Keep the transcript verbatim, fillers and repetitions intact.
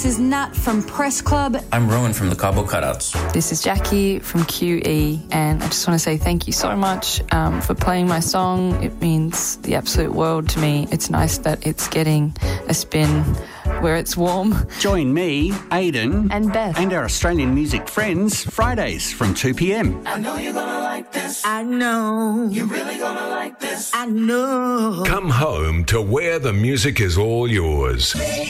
This is Nat from Press Club. I'm Rowan from the Cabo Cutouts. This is Jackie from Q E, and I just want to say thank you so much um, for playing my song. It means the absolute world to me. It's nice that it's getting a spin where it's warm. Join me, Aidan, and Beth, and our Australian music friends, Fridays from two p.m. I know you're gonna like this. I know. You're really gonna like this. I know. Come home to where the music is all yours.